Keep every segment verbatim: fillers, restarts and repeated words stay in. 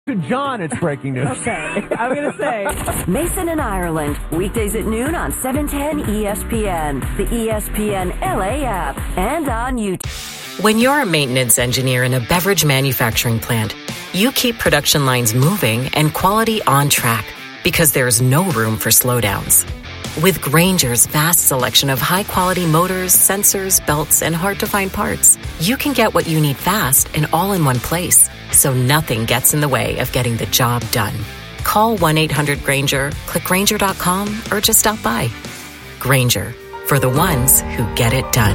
To John, it's breaking news. Okay, I'm going to say. Mason and Ireland, weekdays at noon on seven ten E S P N, the E S P N L A app, and on YouTube. When you're a maintenance engineer in a beverage manufacturing plant, you keep production lines moving and quality on track because there's no room for slowdowns. With Grainger's vast selection of high-quality motors, sensors, belts, and hard-to-find parts, you can get what you need fast and all in one place, so nothing gets in the way of getting the job done. Call one eight hundred Grainger, click Grainger dot com, or just stop by. Grainger, for the ones who get it done.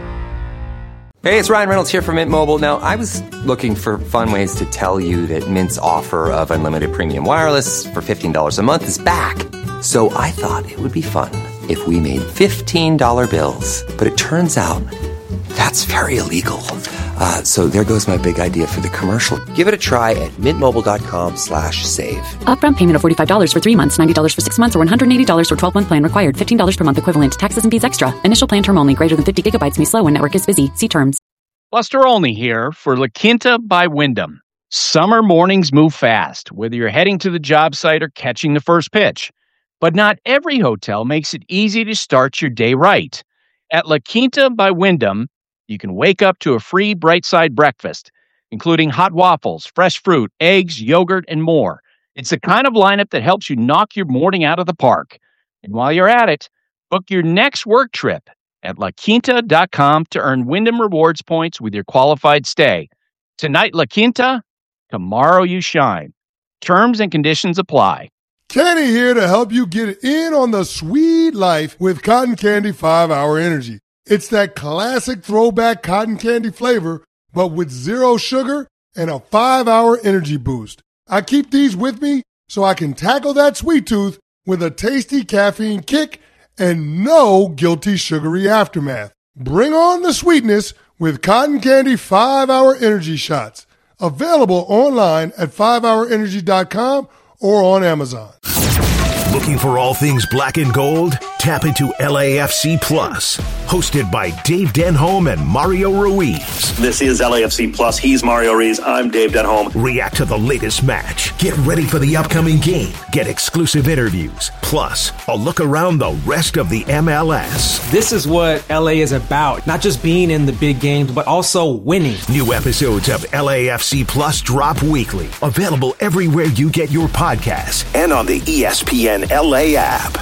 Hey, it's Ryan Reynolds here from Mint Mobile. Now, I was looking for fun ways to tell you that Mint's offer of unlimited premium wireless for fifteen dollars a month is back. So I thought it would be fun if we made fifteen dollar bills. But it turns out that's very illegal. Uh, so there goes my big idea for the commercial. Give it a try at mintmobile.com slash save. Upfront payment of forty-five dollars for three months, ninety dollars for six months, or one hundred eighty dollars for twelve-month plan required. fifteen dollars per month equivalent. Taxes and fees extra. Initial plan term only. Greater than fifty gigabytes may slow when network is busy. See terms. Buster Olney here for La Quinta by Wyndham. Summer mornings move fast, whether you're heading to the job site or catching the first pitch. But not every hotel makes it easy to start your day right. At La Quinta by Wyndham, you can wake up to a free Bright Side breakfast, including hot waffles, fresh fruit, eggs, yogurt, and more. It's the kind of lineup that helps you knock your morning out of the park. And while you're at it, book your next work trip at la quinta dot com to earn Wyndham Rewards points with your qualified stay. Tonight, La Quinta, tomorrow you shine. Terms and conditions apply. Kenny here to help you get in on the sweet life with Cotton Candy five hour Energy. It's that classic throwback cotton candy flavor, but with zero sugar and a five hour energy boost. I keep these with me so I can tackle that sweet tooth with a tasty caffeine kick and no guilty sugary aftermath. Bring on the sweetness with Cotton Candy five hour Energy Shots. Available online at five hour energy dot com or on Amazon. Looking for all things black and gold? Tap into L A F C Plus, hosted by Dave Denholm and Mario Ruiz. This is L A F C Plus. He's Mario Ruiz. I'm Dave Denholm. React to the latest match. Get ready for the upcoming game. Get exclusive interviews. Plus, a look around the rest of the M L S. This is what L A is about. Not just being in the big games, but also winning. New episodes of L A F C Plus drop weekly. Available everywhere you get your podcasts and on the E S P N L A app.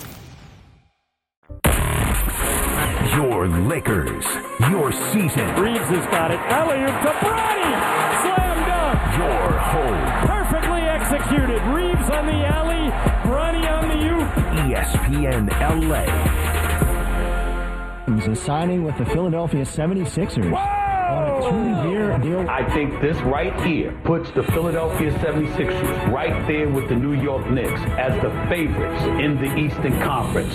Your Lakers, your season. Reeves has got it. Alley-oop to Bronny. Slam dunk. Your home. Perfectly executed. Reeves on the alley. Bronny on the oop. E S P N L A. He's signing with the Philadelphia seventy-sixers. Whoa! On a two-year deal. I think this right here puts the Philadelphia seventy-sixers right there with the New York Knicks as the favorites in the Eastern Conference.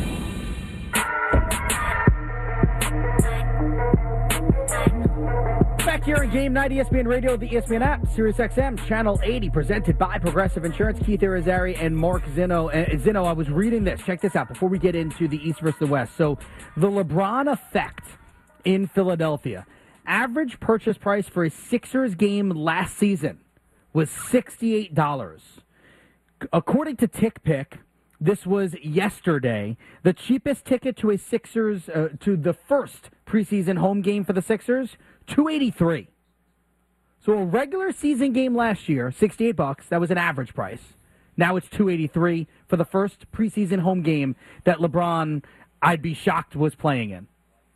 Back here in Game Night, E S P N Radio, the E S P N app, Sirius X M, Channel eighty, presented by Progressive Insurance. Keith Irizarry and Mark Zinno. Uh, Zinno, I was reading this. Check this out before we get into the East versus the West. So, the LeBron effect in Philadelphia. Average purchase price for a Sixers game last season was sixty-eight dollars. According to TickPick, this was yesterday. The cheapest ticket to a Sixers, uh, to the first preseason home game for the Sixers, two eighty-three. So a regular season game last year, sixty-eight bucks. That was an average price. Now it's two eighty-three for the first preseason home game that LeBron, I'd be shocked, was playing in.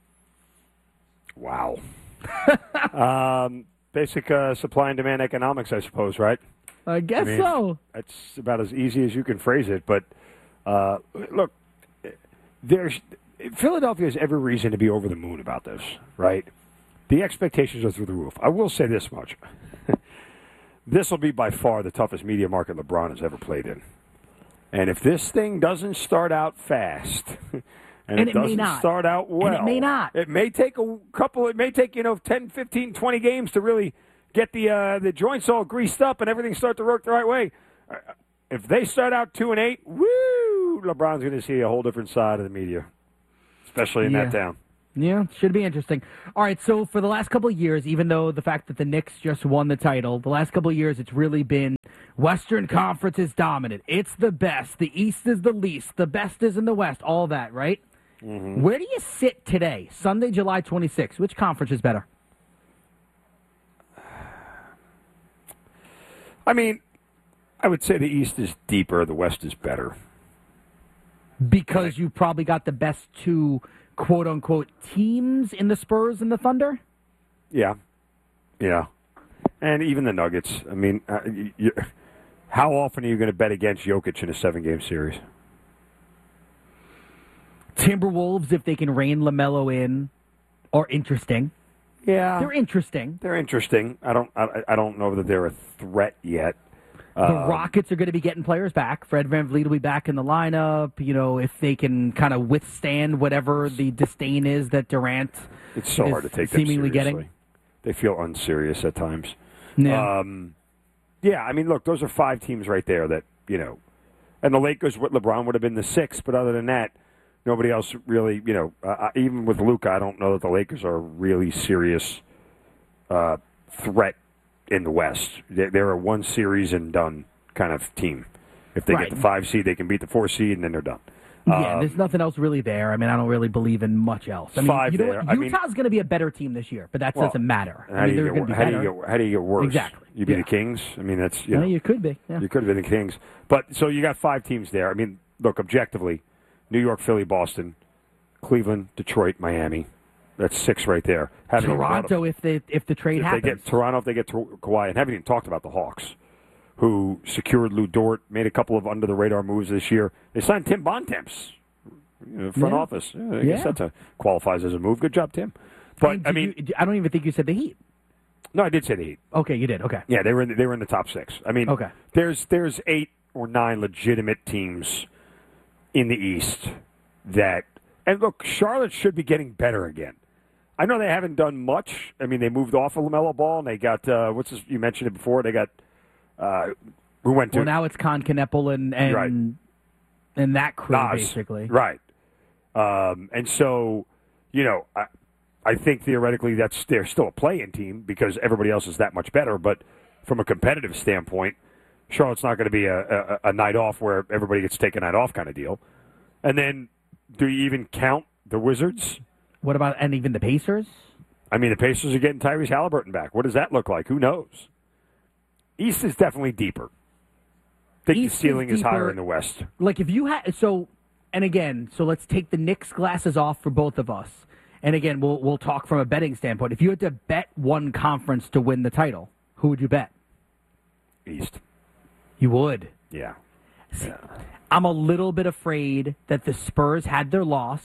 Wow. um, basic uh, supply and demand economics, I suppose, right? I guess I mean, so. That's about as easy as you can phrase it. But uh, look, there's Philadelphia has every reason to be over the moon about this, right? The expectations are through the roof. I will say this much. This will be by far the toughest media market LeBron has ever played in. And if this thing doesn't start out fast, and, and it, it doesn't may not. start out well, and it may not. It may take a couple, it may take, you know, ten, fifteen, twenty games to really get the uh, the joints all greased up and everything start to work the right way. If they start out two and eight, woo, LeBron's going to see a whole different side of the media, especially in yeah. that town. Yeah, should be interesting. All right, so for the last couple of years, even though the fact that the Knicks just won the title, the last couple of years it's really been Western Conference is dominant. It's the best. The East is the least. The best is in the West. All that, right? Mm-hmm. Where do you sit today, Sunday, July twenty-sixth? Which conference is better? I mean, I would say the East is deeper, the West is better. Because you probably got the best two quote-unquote teams in the Spurs and the Thunder? Yeah. Yeah. And even the Nuggets. I mean, uh, you, you, how often are you going to bet against Jokic in a seven-game series? Timberwolves, if they can rein LaMelo in, are interesting. Yeah. They're interesting. They're interesting. I don't I, I don't know that they're a threat yet. The Um, Rockets are going to be getting players back. Fred VanVleet will be back in the lineup. You know, if they can kind of withstand whatever the disdain is that Durant It's so is hard to take them seemingly seriously. getting. They feel unserious at times. Yeah. Um, yeah, I mean, look, those are five teams right there that, you know, and the Lakers with LeBron would have been the sixth, but other than that, nobody else really, you know, uh, even with Luka, I don't know that the Lakers are a really serious uh, threat in the West. They're, they're a one series and done kind of team. If they Right. get the five seed, they can beat the four seed, and then they're done. Yeah, Um, there's nothing else really there. I mean, I don't really believe in much else. I mean, Five you know there. what? I mean- Utah's going to be a better team this year, but that Well, doesn't matter. How I mean, do you they're get, going to be how do better. you get how do you get worse? Exactly. You be Yeah. the Kings. I mean, that's you Yeah, know, you could be. Yeah. You could have been the Kings. But so you got five teams there. I mean, look, objectively, New York, Philly, Boston, Cleveland, Detroit, Miami. That's six right there. Haven't even thought Toronto, if the if the trade of- if happens. they get Toronto, if they get to Kawhi, and haven't even talked about the Hawks, who secured Lou Dort, made a couple of under the radar moves this year. They signed Tim Bontemps, you know, front Yeah. office. Yeah, I Yeah. guess that qualifies as a move. Good job, Tim. But And I did mean, you- I don't even think you said the Heat. no, I did say the Heat. Okay, you did. Okay. Yeah, they were in the, they were in the top six. I mean, Okay. there's there's eight or nine legitimate teams in the East that, and look, Charlotte should be getting better again. I know they haven't done much. I mean, they moved off of LaMelo Ball, and they got uh, what's this, you mentioned it before. They got uh, who went to Well, now it's Con Kneppel and and Right. and that crew Nas. basically. Right. Um, and so, you know, I, I think theoretically that's they're still a play-in team because everybody else is that much better. But from a competitive standpoint, Charlotte's not going to be a, a, a night off where everybody gets to take a night off kind of deal. And then, do you even count the Wizards? What about and even the Pacers? I mean, the Pacers are getting Tyrese Halliburton back. What does that look like? Who knows? East is definitely deeper. I think East the ceiling is is, higher deeper. in the West. Like if you had so, and again, so let's take the Knicks glasses off for both of us. And again, we'll we'll talk from a betting standpoint. If you had to bet one conference to win the title, who would you bet? East. You would. Yeah. See, I'm a little bit afraid that the Spurs had their loss,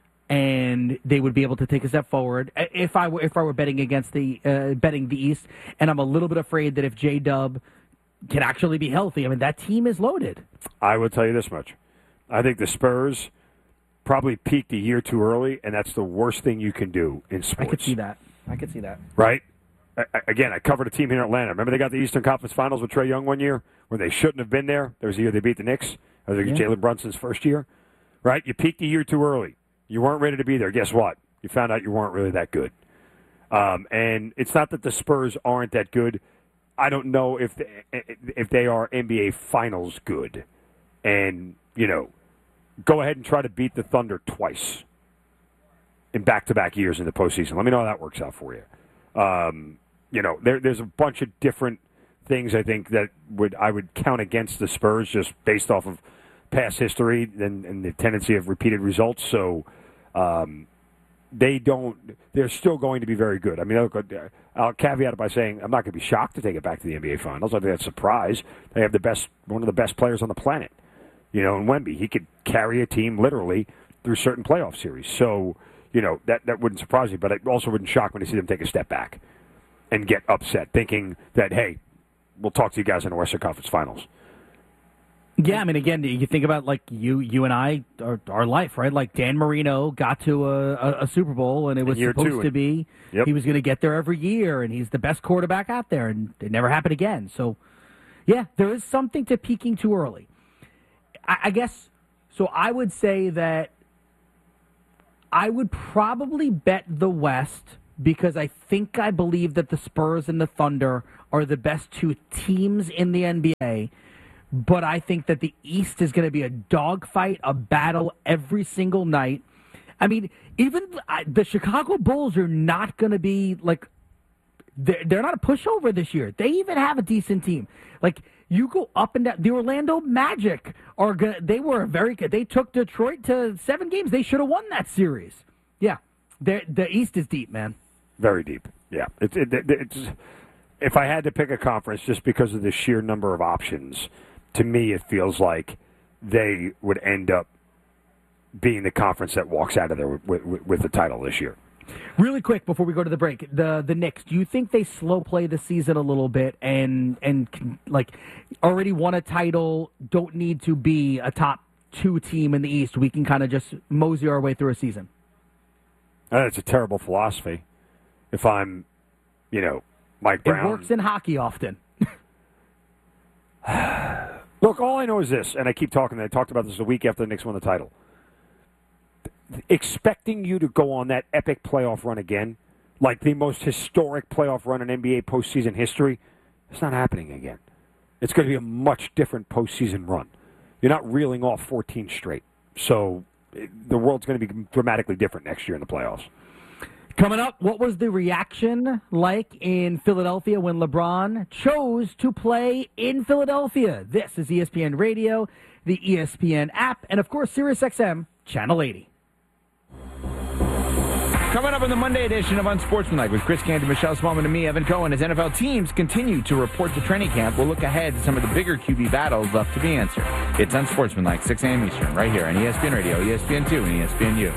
and they would be able to take a step forward if I were if I were betting against the uh, betting the East. And I'm a little bit afraid that if J Dub can actually be healthy, I mean that team is loaded. I will tell you this much: I think the Spurs probably peaked a year too early, and that's the worst thing you can do in sports. I could see that. I could see that. Right? I, I- again, I covered a team here in Atlanta. Remember they got the Eastern Conference Finals with Trae Young one year when they shouldn't have been there? There was a year they beat the Knicks. I think it was Yeah. Jalen Brunson's first year. Right? You peaked a year too early. You weren't ready to be there. Guess what? You found out you weren't really that good. Um, and it's not that the Spurs aren't that good. I don't know if they, if they are N B A Finals good. And, you know, go ahead and try to beat the Thunder twice in back-to-back years in the postseason. Let me know how that works out for you. Um, you know, there, there's a bunch of different things I think that would I would count against the Spurs just based off of past history and, and the tendency of repeated results. So um, they don't. They're still going to be very good. I mean, I'll, I'll caveat it by saying I'm not going to be shocked to take it back to the N B A Finals. I think that's a surprise. They have the best, one of the best players on the planet. You know, in Wemby, he could carry a team literally through certain playoff series. So, you know, that, that wouldn't surprise me, but it also wouldn't shock me to see them take a step back and get upset, thinking that, hey, we'll talk to you guys in the Western Conference Finals. Yeah, I mean, again, you think about like you, you and I, our, our life, right? Like Dan Marino got to a, a, a Super Bowl, and it was year supposed two, to and- be Yep. he was going to get there every year, and he's the best quarterback out there, and it never happened again. So, yeah, there is something to peaking too early. I, I guess so. I would say that I would probably bet the West because I think I believe that the Spurs and the Thunder are the best two teams in the N B A. But I think that the East is going to be a dogfight, a battle every single night. I mean, even the Chicago Bulls are not going to be like, they're, they're not a pushover this year. They even have a decent team. Like, you go up and down. The Orlando Magic are gonna, they were very good. They took Detroit to seven games. They should have won that series. Yeah, the East is deep, man. Very deep. Yeah, it, it, it, it's. If I had to pick a conference, just because of the sheer number of options, to me, it feels like they would end up being the conference that walks out of there with, with, with the title this year. Really quick before we go to the break, the the Knicks. Do you think they slow play the season a little bit and and like already won a title? Don't need to be a top two team in the East. We can kind of just mosey our way through a season. That's a terrible philosophy. If I'm, you know, Mike Brown, it works in hockey often. Look, all I know is this, and I keep talking. I talked about this a week after the Knicks won the title. Expecting you to go on that epic playoff run again, like the most historic playoff run in N B A postseason history, it's not happening again. It's going to be a much different postseason run. You're not reeling off fourteen straight. So it, the world's going to be dramatically different next year in the playoffs. Coming up, what was the reaction like in Philadelphia when LeBron chose to play in Philadelphia? This is E S P N Radio, the E S P N app, and of course, SiriusXM Channel eighty. Coming up on the Monday edition of Unsportsmanlike with Chris Canty, Michelle Smallman, and me, Evan Cohen, as N F L teams continue to report to training camp, we'll look ahead to some of the bigger Q B battles left to be answered. It's Unsportsmanlike, six a.m. Eastern, right here on E S P N Radio, E S P N two, and E S P N U.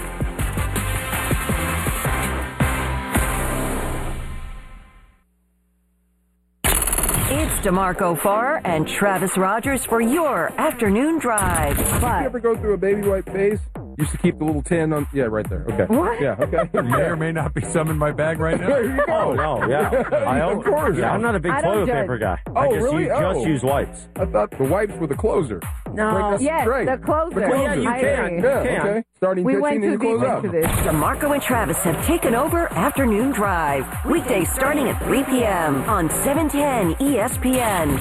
It's DeMarco Farr and Travis Rogers for your afternoon drive. Did you ever go through a baby wipe phase? Used to keep the little tin on. Yeah, right there. Okay. What? Yeah, okay. You may or may not be some in my bag right now. There you go. Oh, no, yeah. I Of course. Yeah, I'm not a big I toilet don't paper guy. Oh, I just really? use, Oh. just use wipes. I thought the wipes were the closer. No. Break us Yes, straight. the closer. The closer. Yeah, you I can. agree. Yeah, You can. okay. Starting We pitching went and too you close deep out. into this. DeMarco and Travis have taken over Afternoon Drive. Weekdays starting at three p.m. on seven ten E S P N.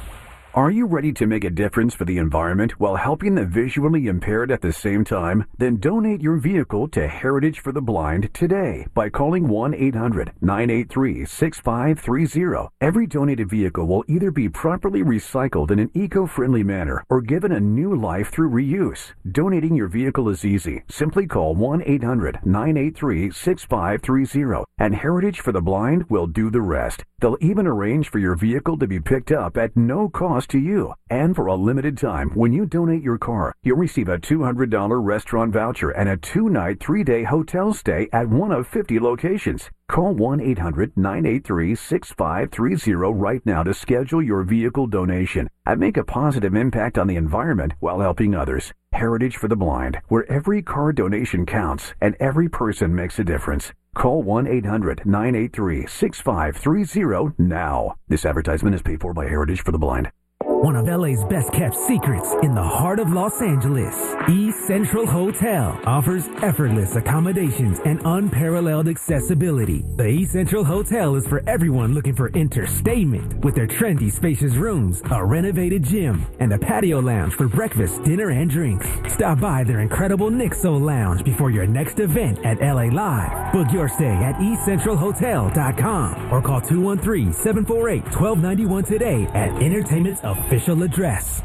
Are you ready to make a difference for the environment while helping the visually impaired at the same time? Then donate your vehicle to Heritage for the Blind today by calling one eight hundred nine eight three six five three zero. Every donated vehicle will either be properly recycled in an eco-friendly manner or given a new life through reuse. Donating your vehicle is easy. Simply call one eight hundred nine eight three six five three zero and Heritage for the Blind will do the rest. They'll even arrange for your vehicle to be picked up at no cost to you. And for a limited time, when you donate your car, you'll receive a two hundred dollars restaurant voucher and a two-night, three-day hotel stay at one of fifty locations. Call one eight hundred nine eight three six five three zero right now to schedule your vehicle donation and make a positive impact on the environment while helping others. Heritage for the Blind, where every car donation counts and every person makes a difference. Call one eight hundred nine eight three six five three zero now. This advertisement is paid for by Heritage for the Blind. One of L A's best-kept secrets in the heart of Los Angeles, East Central Hotel offers effortless accommodations and unparalleled accessibility. The East Central Hotel is for everyone looking for entertainment with their trendy, spacious rooms, a renovated gym, and a patio lounge for breakfast, dinner, and drinks. Stop by their incredible Nixo Lounge before your next event at L A Live. Book your stay at east central hotel dot com or call two one three, seven four eight, one two nine one today at Entertainment's official address.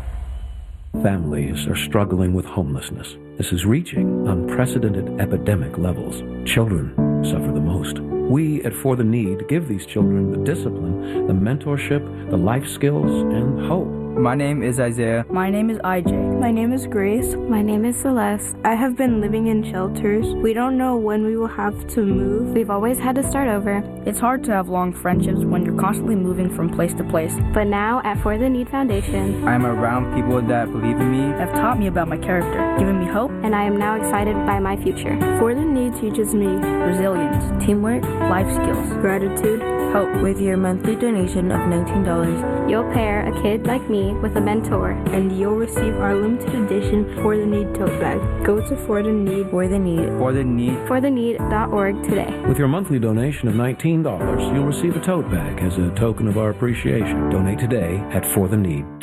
Families are struggling with homelessness. This is reaching unprecedented epidemic levels. Children suffer the most. We at For the Need give these children the discipline, the mentorship, the life skills, and hope. My name is Isaiah. My name is I J. My name is Grace. My name is Celeste. I have been living in shelters. We don't know when we will have to move. We've always had to start over. It's hard to have long friendships when you're constantly moving from place to place. But now at For the Need Foundation, I am around people that believe in me, have taught me about my character, given me hope, and I am now excited by my future. For the Need teaches me resilience, teamwork, life skills, gratitude, help. With your monthly donation of nineteen dollars, You'll pair a kid like me with a mentor. and you'll receive our limited edition For the Need tote bag. Go to For the Need. For the need. For the need. for the need dot org today. With your monthly donation of nineteen dollars, you'll receive a tote bag as a token of our appreciation. Donate today at for the need dot org.